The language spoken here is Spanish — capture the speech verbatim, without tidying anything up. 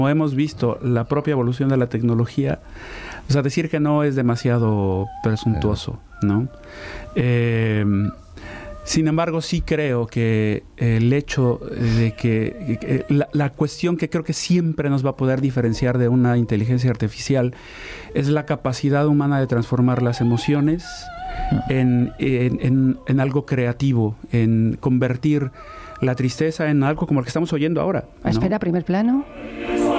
Como hemos visto la propia evolución de la tecnología, o sea, decir que no es demasiado presuntuoso, ¿no? Eh, sin embargo, sí creo que el hecho de que, que la, la cuestión que creo que siempre nos va a poder diferenciar de una inteligencia artificial es la capacidad humana de transformar las emociones en, en, en, en algo creativo, en convertir la tristeza en algo como el que estamos oyendo ahora, ¿no? Espera, primer plano.